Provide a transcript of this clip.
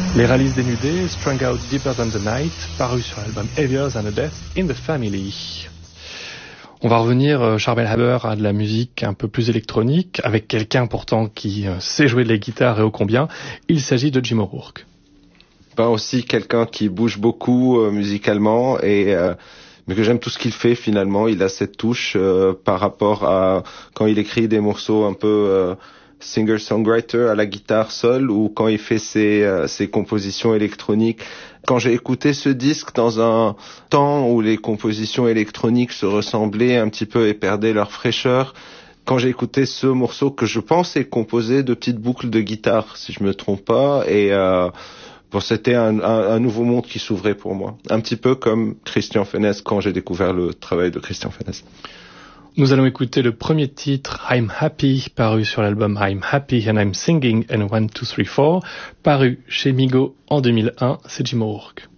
Les Rallies dénudés, Strung Out Deeper Than the Night, paru sur l'album Heavier Than a Death in the Family. On va revenir, Charbel Haber, à de la musique un peu plus électronique, avec quelqu'un pourtant qui sait jouer de la guitare et ô combien. Il s'agit de Jim O'Rourke. Aussi quelqu'un qui bouge beaucoup musicalement mais que j'aime tout ce qu'il fait finalement. Il a cette touche par rapport à quand il écrit des morceaux un peu singer-songwriter à la guitare seule ou quand il fait ses compositions électroniques. Quand j'ai écouté ce disque dans un temps où les compositions électroniques se ressemblaient un petit peu et perdaient leur fraîcheur, quand j'ai écouté ce morceau que je pense est composé de petites boucles de guitare, si je me trompe pas, c'était un nouveau monde qui s'ouvrait pour moi. Un petit peu comme Christian Fennesz quand j'ai découvert le travail de Christian Fennesz. Nous allons écouter le premier titre, I'm Happy, paru sur l'album I'm Happy and I'm Singing and 1, 2, 3, 4, paru chez Migo en 2001, c'est Jim O'Rourke.